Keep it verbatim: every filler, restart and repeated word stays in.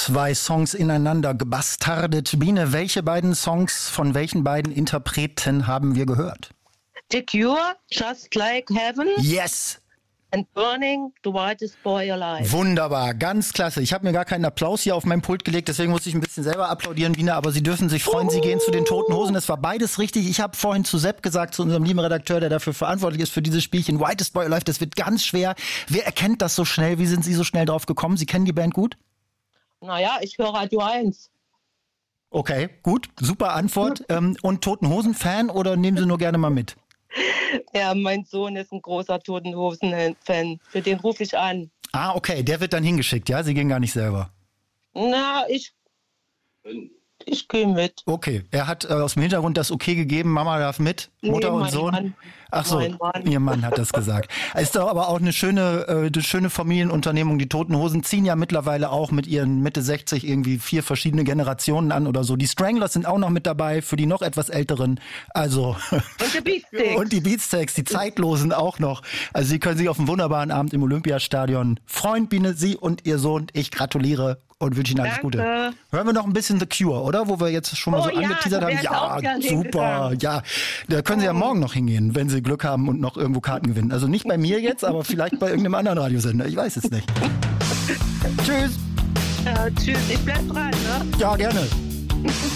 Zwei Songs ineinander gebastardet. Biene, welche beiden Songs von welchen beiden Interpreten haben wir gehört? The Cure, Just Like Heaven. Yes! And Burning, The Whitest Boy Alive. Wunderbar, ganz klasse. Ich habe mir gar keinen Applaus hier auf mein Pult gelegt, deswegen musste ich ein bisschen selber applaudieren, Biene, aber Sie dürfen sich freuen, Sie gehen zu den Toten Hosen. Es war beides richtig. Ich habe vorhin zu Sepp gesagt, zu unserem lieben Redakteur, der dafür verantwortlich ist für dieses Spielchen, Whitest Boy Alive, das wird ganz schwer. Wer erkennt das so schnell? Wie sind Sie so schnell drauf gekommen? Sie kennen die Band gut? Naja, ich höre Radio eins. Okay, gut, super Antwort. ähm, und Toten Hosen-Fan oder nehmen Sie nur gerne mal mit? Ja, mein Sohn ist ein großer Toten Hosen-Fan. Für den rufe ich an. Ah, okay, der wird dann hingeschickt, ja? Sie gehen gar nicht selber. Na, ich... Ich gehe mit. Okay, er hat äh, aus dem Hintergrund das Okay gegeben, Mama darf mit, Mutter Nee, und mein Sohn. Mann. Ach so, Mein Mann. Ihr Mann hat das gesagt. Ist doch aber auch eine schöne, äh, eine schöne Familienunternehmung. Die Toten Hosen ziehen ja mittlerweile auch mit ihren Mitte sechzig irgendwie vier verschiedene Generationen an oder so. Die Stranglers sind auch noch mit dabei, für die noch etwas Älteren. Also Und die Beatsteaks. und die Beatsteaks, die Zeitlosen auch noch. Also Sie können sich auf einen wunderbaren Abend im Olympiastadion freuen, Biene, Sie und Ihr Sohn. Ich gratuliere und wünsche Ihnen alles Danke. Gute. Hören wir noch ein bisschen The Cure, oder? Wo wir jetzt schon mal Oh so ja, angeteasert da haben. wär ich auch Ja, gern super. hingegangen. Ja, da können Sie ja morgen noch hingehen, wenn Sie Glück haben und noch irgendwo Karten gewinnen. Also nicht bei mir jetzt, aber vielleicht bei irgendeinem anderen Radiosender. Ich weiß es nicht. Tschüss. Ja, tschüss, ich bleib dran, ne? Ja, gerne.